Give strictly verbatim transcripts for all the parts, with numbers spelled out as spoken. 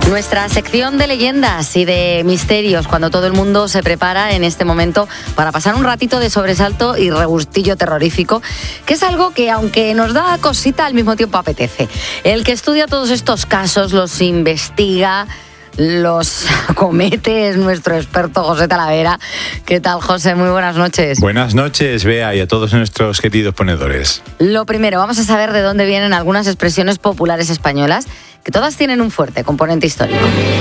Nuestra sección de leyendas y de misterios, cuando todo el mundo se prepara en este momento para pasar un ratito de sobresalto y regustillo terrorífico, que es algo que, aunque nos da cosita, al mismo tiempo apetece. El que estudia todos estos casos, los investiga, los acomete, es nuestro experto José Talavera. ¿Qué tal, José? Muy buenas noches. Buenas noches, Bea, y a todos nuestros queridos ponedores. Lo primero, vamos a saber de dónde vienen algunas expresiones populares españolas, que todas tienen un fuerte componente histórico.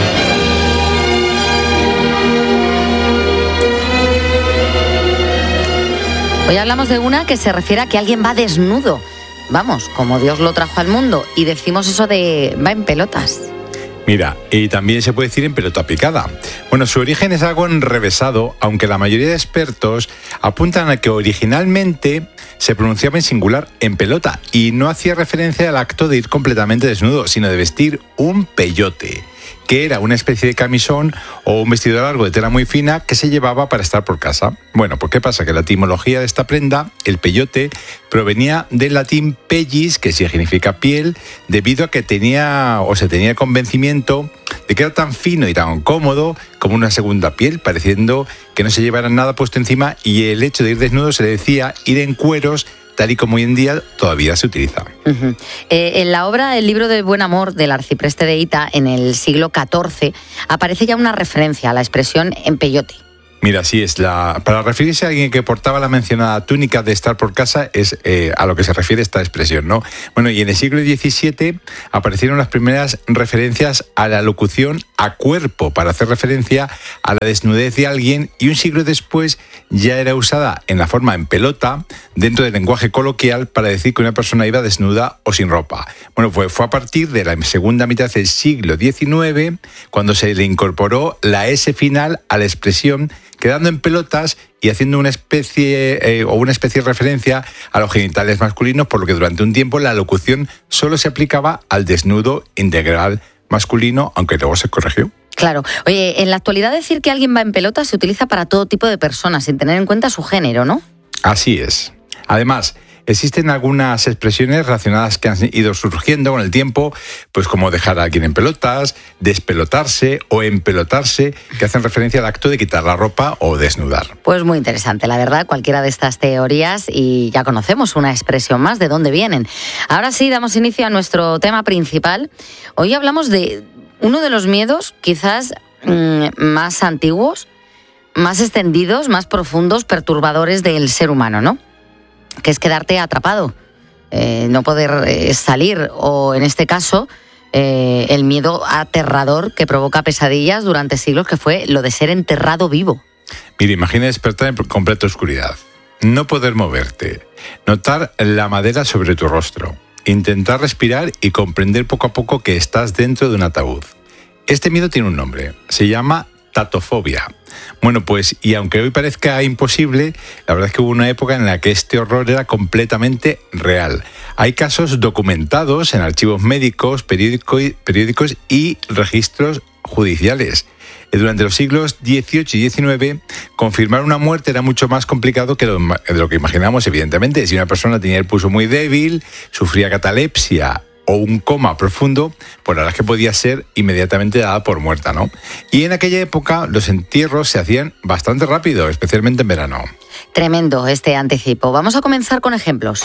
Hoy hablamos de una que se refiere a que alguien va desnudo. Vamos, como Dios lo trajo al mundo. Y decimos eso de va en pelotas. Mira, y también se puede decir en pelota picada. Bueno, su origen es algo enrevesado, aunque la mayoría de expertos apuntan a que originalmente se pronunciaba en singular en pelota y no hacía referencia al acto de ir completamente desnudo, sino de vestir un peyote, que era una especie de camisón o un vestido largo de tela muy fina que se llevaba para estar por casa. Bueno, pues ¿qué pasa? Que la etimología de esta prenda, el peyote, provenía del latín pellis, que significa piel, debido a que tenía o se tenía el convencimiento de que era tan fino y tan cómodo como una segunda piel, pareciendo que no se llevara nada puesto encima, y el hecho de ir desnudo se le decía ir en cueros, tal y como hoy en día todavía se utiliza. Uh-huh. Eh, en la obra El libro del buen amor del arcipreste de Hita, en el siglo catorce, aparece ya una referencia a la expresión en peyote. Mira, así es. La, para referirse a alguien que portaba la mencionada túnica de estar por casa es eh, a lo que se refiere esta expresión, ¿no? Bueno, y en el siglo diecisiete aparecieron las primeras referencias a la locución a cuerpo para hacer referencia a la desnudez de alguien, y un siglo después ya era usada en la forma en pelota dentro del lenguaje coloquial para decir que una persona iba desnuda o sin ropa. Bueno, pues fue a partir de la segunda mitad del siglo diecinueve cuando se le incorporó la S final a la expresión, quedando en pelotas y haciendo una especie eh, o una especie de referencia a los genitales masculinos, por lo que durante un tiempo la locución solo se aplicaba al desnudo integral masculino, aunque luego se corrigió. Claro. Oye, en la actualidad decir que alguien va en pelotas se utiliza para todo tipo de personas, sin tener en cuenta su género, ¿no? Así es. Además, existen algunas expresiones relacionadas que han ido surgiendo con el tiempo, pues como dejar a alguien en pelotas, despelotarse o empelotarse, que hacen referencia al acto de quitar la ropa o desnudar. Pues muy interesante, la verdad, cualquiera de estas teorías, y ya conocemos una expresión más de dónde vienen. Ahora sí, damos inicio a nuestro tema principal. Hoy hablamos de uno de los miedos quizás mmm, más antiguos, más extendidos, más profundos, perturbadores del ser humano, ¿no? Que es quedarte atrapado, eh, no poder eh, salir, o en este caso, eh, el miedo aterrador que provoca pesadillas durante siglos, que fue lo de ser enterrado vivo. Mira, imagina despertar en completa oscuridad, no poder moverte, notar la madera sobre tu rostro, intentar respirar y comprender poco a poco que estás dentro de un ataúd. Este miedo tiene un nombre, se llama tatofobia. Bueno, pues, y aunque hoy parezca imposible, la verdad es que hubo una época en la que este horror era completamente real. Hay casos documentados en archivos médicos, periódico, periódicos y registros judiciales. Durante los siglos dieciocho y diecinueve, confirmar una muerte era mucho más complicado que lo, de lo que imaginamos, evidentemente. Si una persona tenía el pulso muy débil, sufría catalepsia o un coma profundo, pues la verdad es que podía ser inmediatamente dada por muerta, ¿no? Y en aquella época los entierros se hacían bastante rápido, especialmente en verano. Tremendo este anticipo. Vamos a comenzar con ejemplos.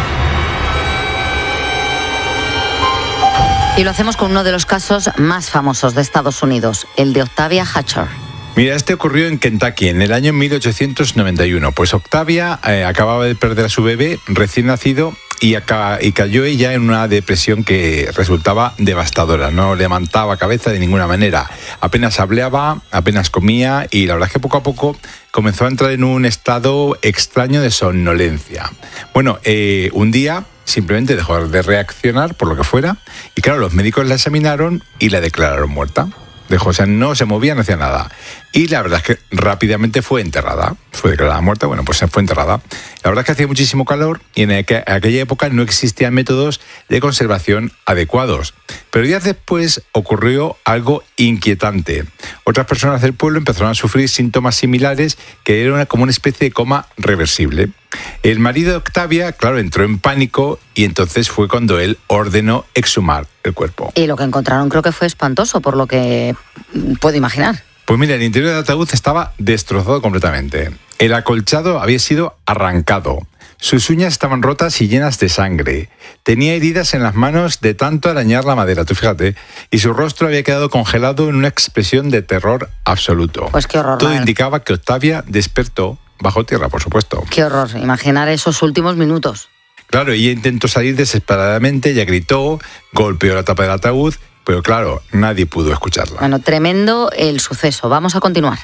Y lo hacemos con uno de los casos más famosos de Estados Unidos, el de Octavia Hatcher. Mira, este ocurrió en Kentucky en el año mil ochocientos noventa y uno. Pues Octavia eh, acababa de perder a su bebé recién nacido y, acá, y cayó ella en una depresión que resultaba devastadora. No levantaba cabeza de ninguna manera. Apenas hablaba, apenas comía, y la verdad es que poco a poco comenzó a entrar en un estado extraño de somnolencia. Bueno, eh, un día simplemente dejó de reaccionar por lo que fuera, y claro, los médicos la examinaron y la declararon muerta. Dejó, o sea, no se movía, no hacía nada. Y la verdad es que rápidamente fue enterrada. Fue declarada muerta, bueno, pues fue enterrada. La verdad es que hacía muchísimo calor y en aquella época no existían métodos de conservación adecuados. Pero días después ocurrió algo inquietante. Otras personas del pueblo empezaron a sufrir síntomas similares, que eran como una especie de coma reversible. El marido de Octavia, claro, entró en pánico y entonces fue cuando él ordenó exhumar el cuerpo. Y lo que encontraron creo que fue espantoso, por lo que puedo imaginar. Pues mira, el interior del ataúd estaba destrozado completamente. El acolchado había sido arrancado. Sus uñas estaban rotas y llenas de sangre. Tenía heridas en las manos de tanto arañar la madera, tú fíjate. Y su rostro había quedado congelado en una expresión de terror absoluto. Pues qué horror. Todo indicaba que Octavia despertó bajo tierra, por supuesto. Qué horror, imaginar esos últimos minutos. Claro, ella intentó salir desesperadamente, ella gritó, golpeó la tapa del ataúd, pero claro, nadie pudo escucharla. Bueno, tremendo el suceso. Vamos a continuar.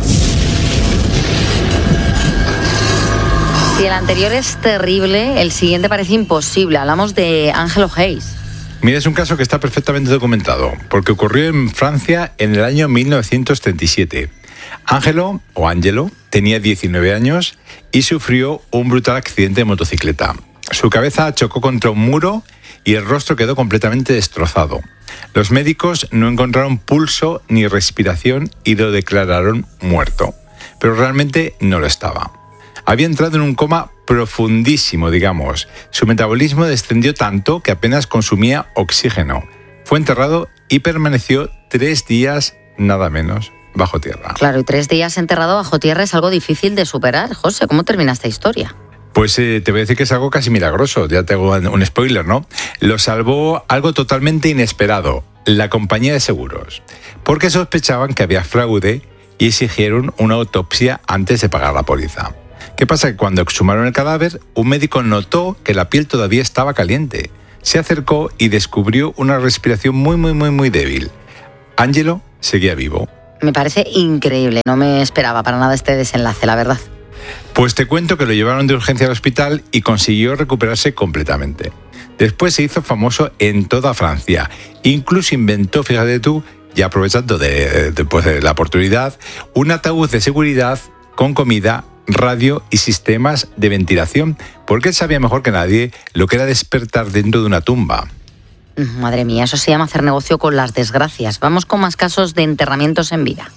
Si el anterior es terrible, el siguiente parece imposible. Hablamos de Ángelo Hayes. Mira, es un caso que está perfectamente documentado, porque ocurrió en Francia en el año mil novecientos treinta y siete. Ángelo, o Ángelo, tenía diecinueve años y sufrió un brutal accidente de motocicleta. Su cabeza chocó contra un muro y el rostro quedó completamente destrozado. Los médicos no encontraron pulso ni respiración y lo declararon muerto, pero realmente no lo estaba. Había entrado en un coma profundísimo, digamos. Su metabolismo descendió tanto que apenas consumía oxígeno. Fue enterrado y permaneció tres días, nada menos, bajo tierra. Claro, y tres días enterrado bajo tierra es algo difícil de superar. José, ¿cómo termina esta historia? Pues eh, te voy a decir que es algo casi milagroso, ya te hago un spoiler, ¿no? Lo salvó algo totalmente inesperado, la compañía de seguros, porque sospechaban que había fraude y exigieron una autopsia antes de pagar la póliza. ¿Qué pasa? Que cuando exhumaron el cadáver, un médico notó que la piel todavía estaba caliente. Se acercó y descubrió una respiración muy, muy, muy, muy débil. Ángelo seguía vivo. Me parece increíble, no me esperaba para nada este desenlace, la verdad. Pues te cuento que lo llevaron de urgencia al hospital y consiguió recuperarse completamente. Después se hizo famoso en toda Francia. Incluso inventó, fíjate tú, ya aprovechando de, de, pues de la oportunidad, un ataúd de seguridad con comida, radio y sistemas de ventilación, porque él sabía mejor que nadie lo que era despertar dentro de una tumba. Madre mía, eso se llama hacer negocio con las desgracias. Vamos con más casos de enterramientos en vida.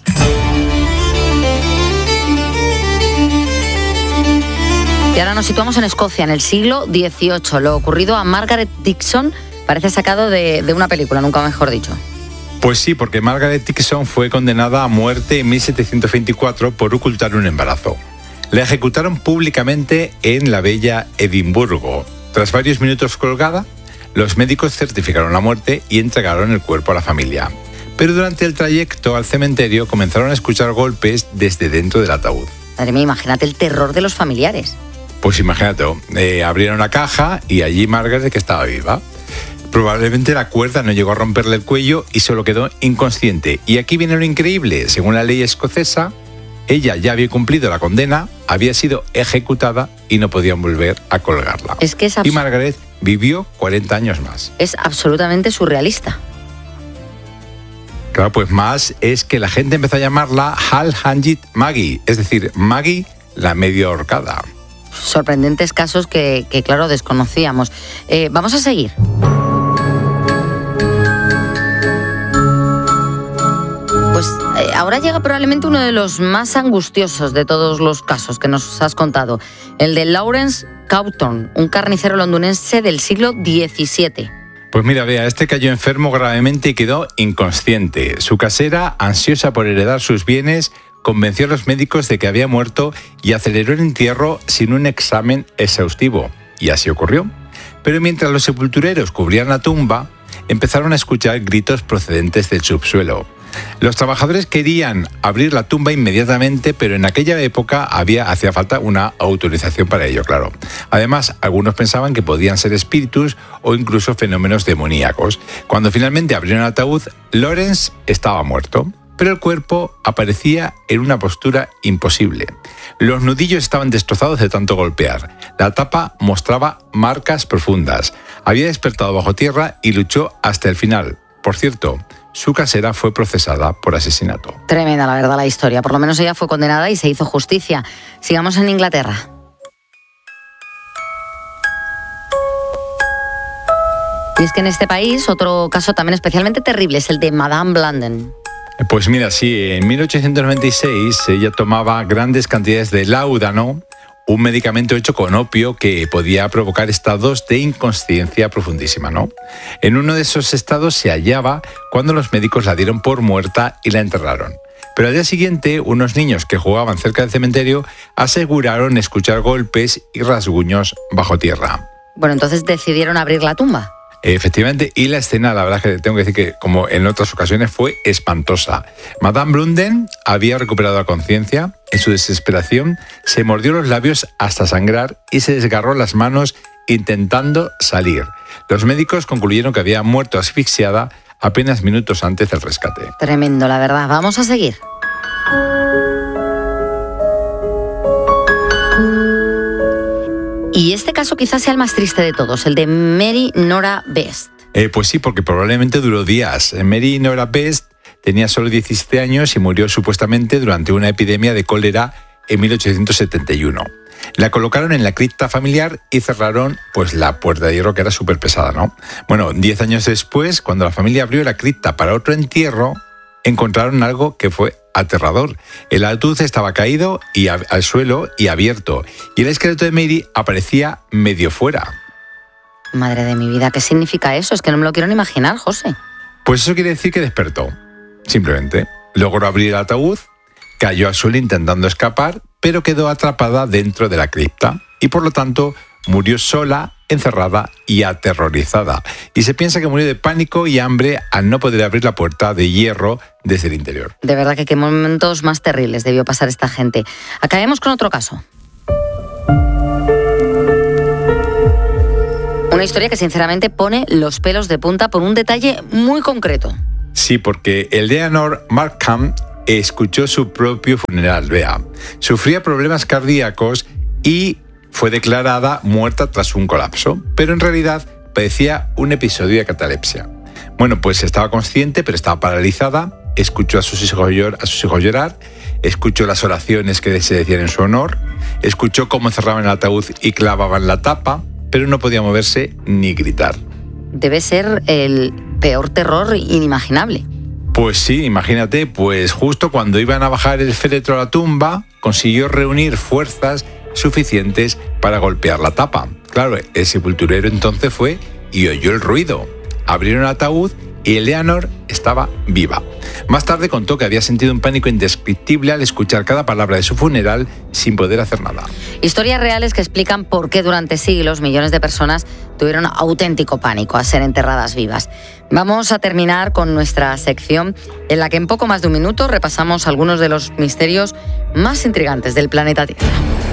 Y ahora nos situamos en Escocia, en el siglo dieciocho. Lo ocurrido a Margaret Dixon parece sacado de, de una película, nunca mejor dicho. Pues sí, porque Margaret Dixon fue condenada a muerte en mil setecientos veinticuatro por ocultar un embarazo. La ejecutaron públicamente en la bella Edimburgo. Tras varios minutos colgada, los médicos certificaron la muerte y entregaron el cuerpo a la familia. Pero durante el trayecto al cementerio comenzaron a escuchar golpes desde dentro del ataúd. Madre mía, imagínate el terror de los familiares. Pues imagínate, eh, abrieron la caja y allí Margaret, que estaba viva. Probablemente la cuerda no llegó a romperle el cuello y solo quedó inconsciente. Y aquí viene lo increíble. Según la ley escocesa, ella ya había cumplido la condena, había sido ejecutada y no podían volver a colgarla. Es que es abs- y Margaret vivió cuarenta años más. Es absolutamente surrealista. Claro, pues más es que la gente empezó a llamarla Hal Hangit Maggie, es decir, Maggie la medio ahorcada. Sorprendentes casos que, que claro, desconocíamos. Eh, vamos a seguir. Pues eh, ahora llega probablemente uno de los más angustiosos de todos los casos que nos has contado. El de Lawrence Cawthorne, un carnicero londinense del siglo diecisiete. Pues mira, vea, este cayó enfermo gravemente y quedó inconsciente. Su casera, ansiosa por heredar sus bienes, convenció a los médicos de que había muerto y aceleró el entierro sin un examen exhaustivo. Y así ocurrió. Pero mientras los sepultureros cubrían la tumba, empezaron a escuchar gritos procedentes del subsuelo. Los trabajadores querían abrir la tumba inmediatamente, pero en aquella época había, hacía falta una autorización para ello, claro. Además, algunos pensaban que podían ser espíritus o incluso fenómenos demoníacos. Cuando finalmente abrieron el ataúd, Lawrence estaba muerto, pero el cuerpo aparecía en una postura imposible. Los nudillos estaban destrozados de tanto golpear. La tapa mostraba marcas profundas. Había despertado bajo tierra y luchó hasta el final. Por cierto, su casera fue procesada por asesinato. Tremenda, la verdad, la historia. Por lo menos ella fue condenada y se hizo justicia. Sigamos en Inglaterra. Y es que en este país otro caso también especialmente terrible es el de Madame Blandon. Pues mira, sí, en mil ochocientos noventa y seis ella tomaba grandes cantidades de láudano, un medicamento hecho con opio que podía provocar estados de inconsciencia profundísima, ¿no? En uno de esos estados se hallaba cuando los médicos la dieron por muerta y la enterraron. Pero al día siguiente, unos niños que jugaban cerca del cementerio aseguraron escuchar golpes y rasguños bajo tierra. Bueno, entonces decidieron abrir la tumba. Efectivamente, y la escena, la verdad es que tengo que decir que, como en otras ocasiones, fue espantosa. Madame Blunden había recuperado la conciencia. En su desesperación, se mordió los labios hasta sangrar y se desgarró las manos intentando salir. Los médicos concluyeron que había muerto asfixiada apenas minutos antes del rescate. Tremendo, la verdad. Vamos a seguir. Y este caso quizás sea el más triste de todos, el de Mary Nora Best. Eh, pues sí, porque probablemente duró días. Mary Nora Best tenía solo diecisiete años y murió supuestamente durante una epidemia de cólera en mil ochocientos setenta y uno. La colocaron en la cripta familiar y cerraron pues la puerta de hierro, que era súper pesada, ¿no? Bueno, diez años después, cuando la familia abrió la cripta para otro entierro, encontraron algo que fue aterrador. El ataúd estaba caído y a, al suelo y abierto, y el esqueleto de Mary aparecía medio fuera. Madre de mi vida, ¿qué significa eso? Es que no me lo quiero ni imaginar, José. Pues eso quiere decir que despertó, simplemente. Logró abrir el ataúd, cayó al suelo intentando escapar, pero quedó atrapada dentro de la cripta y por lo tanto murió sola, encerrada y aterrorizada. Y se piensa que murió de pánico y hambre al no poder abrir la puerta de hierro desde el interior. De verdad que qué momentos más terribles debió pasar esta gente. Acabemos con otro caso. Una historia que sinceramente pone los pelos de punta por un detalle muy concreto. Sí, porque Eleanor Markham escuchó su propio funeral, vea. Sufría problemas cardíacos y fue declarada muerta tras un colapso, pero en realidad padecía un episodio de catalepsia. Bueno, pues estaba consciente, pero estaba paralizada, escuchó a sus hijos llorar, a sus hijos llorar, escuchó las oraciones que se decían en su honor, escuchó cómo cerraban el ataúd y clavaban la tapa, pero no podía moverse ni gritar. Debe ser el peor terror inimaginable. Pues sí, imagínate, pues justo cuando iban a bajar el féretro a la tumba, consiguió reunir fuerzas suficientes para golpear la tapa. Claro, el sepulturero entonces fue y oyó el ruido. Abrieron el ataúd y Eleanor estaba viva. Más tarde contó que había sentido un pánico indescriptible al escuchar cada palabra de su funeral sin poder hacer nada. Historias reales que explican por qué durante siglos millones de personas tuvieron auténtico pánico a ser enterradas vivas. Vamos a terminar con nuestra sección en la que en poco más de un minuto repasamos algunos de los misterios más intrigantes del planeta Tierra.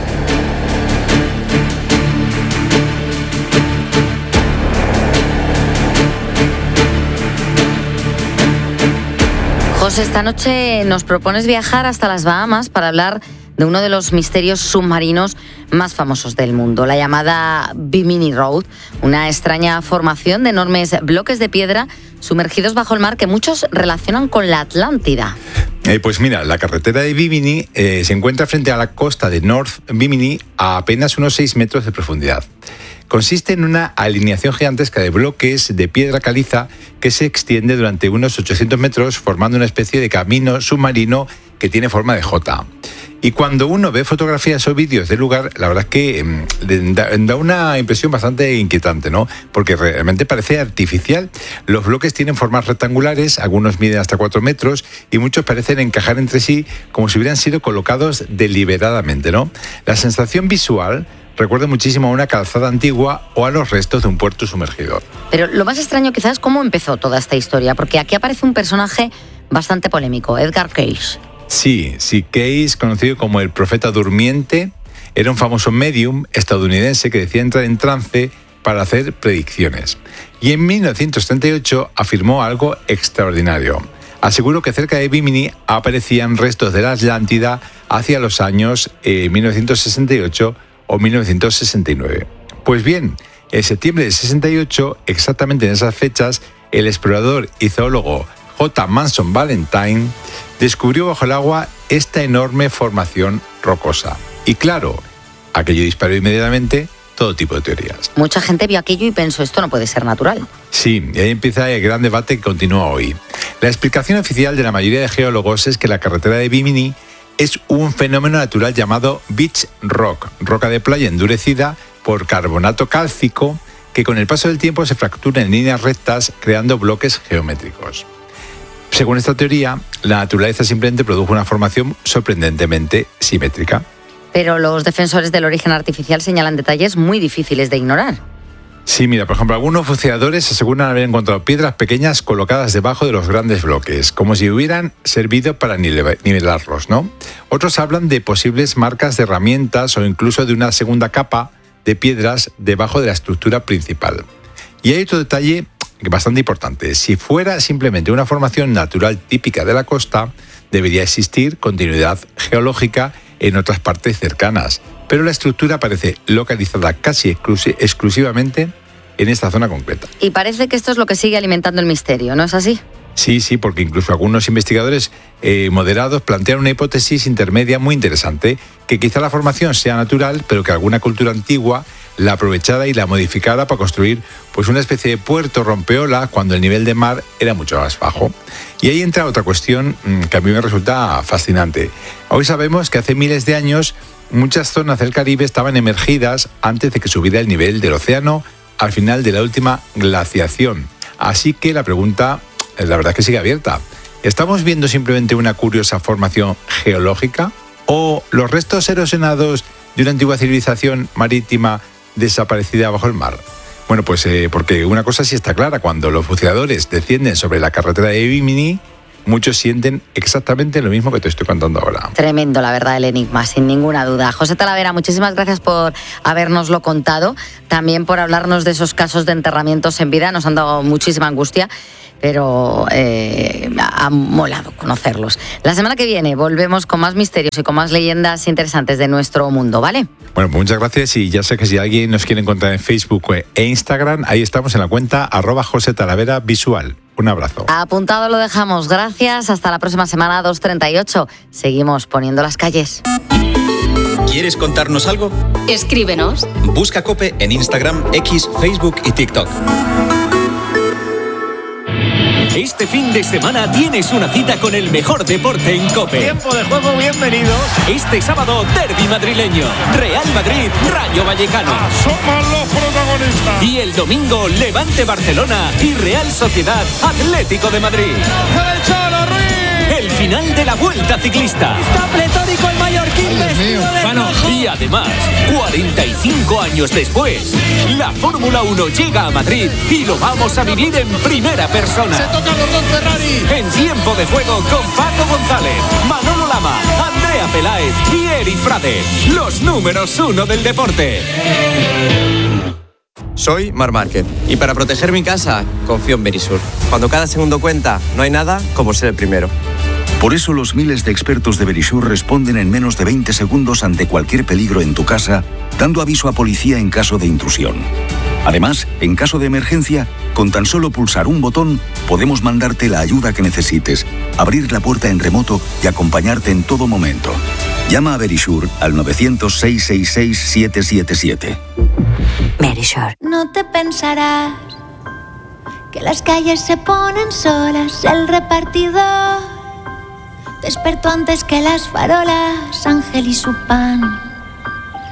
José, esta noche nos propones viajar hasta las Bahamas para hablar de uno de los misterios submarinos más famosos del mundo, la llamada Bimini Road, una extraña formación de enormes bloques de piedra sumergidos bajo el mar que muchos relacionan con la Atlántida. Eh, pues mira, la carretera de Bimini eh, se encuentra frente a la costa de North Bimini a apenas unos seis metros de profundidad. Consiste en una alineación gigantesca de bloques de piedra caliza que se extiende durante unos ochocientos metros formando una especie de camino submarino que tiene forma de J. Y cuando uno ve fotografías o vídeos del lugar, la verdad es que eh, da, da una impresión bastante inquietante, ¿no? Porque realmente parece artificial. Los bloques tienen formas rectangulares, algunos miden hasta cuatro metros y muchos parecen encajar entre sí como si hubieran sido colocados deliberadamente, ¿no? La sensación visual recuerda muchísimo a una calzada antigua o a los restos de un puerto sumergido. Pero lo más extraño quizás es cómo empezó toda esta historia, porque aquí aparece un personaje bastante polémico, Edgar Cayce. Sí, sí, Cayce, conocido como el profeta durmiente, era un famoso medium estadounidense que decía entrar en trance para hacer predicciones. Y en mil novecientos treinta y ocho afirmó algo extraordinario. Aseguró que cerca de Bimini aparecían restos de la Atlántida hacia los años eh, mil novecientos sesenta y ocho o mil novecientos sesenta y nueve. Pues bien, en septiembre de sesenta y ocho, exactamente en esas fechas, el explorador y zoólogo J. Manson Valentine descubrió bajo el agua esta enorme formación rocosa. Y claro, aquello disparó inmediatamente todo tipo de teorías. Mucha gente vio aquello y pensó, esto no puede ser natural. Sí, y ahí empieza el gran debate que continúa hoy. La explicación oficial de la mayoría de geólogos es que la carretera de Bimini es un fenómeno natural llamado beach rock, roca de playa endurecida por carbonato cálcico que con el paso del tiempo se fractura en líneas rectas creando bloques geométricos. Según esta teoría, la naturaleza simplemente produjo una formación sorprendentemente simétrica. Pero los defensores del origen artificial señalan detalles muy difíciles de ignorar. Sí, mira, por ejemplo, algunos buceadores aseguran haber encontrado piedras pequeñas colocadas debajo de los grandes bloques, como si hubieran servido para nivelarlos, ¿no? Otros hablan de posibles marcas de herramientas o incluso de una segunda capa de piedras debajo de la estructura principal. Y hay otro detalle bastante importante. Si fuera simplemente una formación natural típica de la costa, debería existir continuidad geológica en otras partes cercanas, pero la estructura parece localizada casi exclusi- exclusivamente en esta zona concreta. Y parece que esto es lo que sigue alimentando el misterio, ¿no es así? Sí, sí, porque incluso algunos investigadores eh, moderados plantean una hipótesis intermedia muy interesante, que quizá la formación sea natural, pero que alguna cultura antigua la aprovechara y la modificara para construir pues una especie de puerto rompeolas cuando el nivel de mar era mucho más bajo. Y ahí entra otra cuestión mmm, que a mí me resulta fascinante. Hoy sabemos que hace miles de años muchas zonas del Caribe estaban emergidas antes de que subiera el nivel del océano al final de la última glaciación. Así que la pregunta, la verdad es que sigue abierta. ¿Estamos viendo simplemente una curiosa formación geológica? ¿O los restos erosionados de una antigua civilización marítima desaparecida bajo el mar? Bueno, pues eh, porque una cosa sí está clara. Cuando los buceadores descienden sobre la carretera de Bimini, muchos sienten exactamente lo mismo que te estoy contando ahora. Tremendo, la verdad, el enigma, sin ninguna duda. José Talavera, muchísimas gracias por habérnoslo contado, también por hablarnos de esos casos de enterramientos en vida. Nos han dado muchísima angustia, pero eh, ha molado conocerlos. La semana que viene volvemos con más misterios y con más leyendas interesantes de nuestro mundo, ¿vale? Bueno, pues muchas gracias, y ya sé que si alguien nos quiere encontrar en Facebook e Instagram, ahí estamos en la cuenta arroba José Talavera Visual. Un abrazo. Apuntado lo dejamos. Gracias. Hasta la próxima semana, dos treinta y ocho. Seguimos poniendo las calles. ¿Quieres contarnos algo? Escríbenos. Busca COPE en Instagram, X, Facebook y TikTok. Este fin de semana tienes una cita con el mejor deporte en COPE. Tiempo de juego, bienvenidos. Este sábado, derbi madrileño. Real Madrid, Rayo Vallecano. Asoman los protagonistas. Y el domingo, Levante Barcelona y Real Sociedad Atlético de Madrid. El final de la Vuelta Ciclista. Está pletórico el mallorquín vestido de rojo. Y además, cuarenta y cinco años después, la Fórmula uno llega a Madrid y lo vamos a vivir en primera persona. Se tocan los dos Ferrari. En Tiempo de Juego con Paco González, Manolo Lama, Andrea Peláez y Eri Frade. Los números uno del deporte. Soy Mar Márquez y para proteger mi casa confío en Verisur. Cuando cada segundo cuenta, no hay nada como ser el primero. Por eso los miles de expertos de Verisur responden en menos de veinte segundos ante cualquier peligro en tu casa, dando aviso a policía en caso de intrusión. Además, en caso de emergencia, con tan solo pulsar un botón, podemos mandarte la ayuda que necesites, abrir la puerta en remoto y acompañarte en todo momento. Llama a Verisur al nueve cero cero, seis seis seis, siete siete siete. Verisur. No te pensarás que las calles se ponen solas, el repartidor despertó antes que las farolas, Ángel y su pan.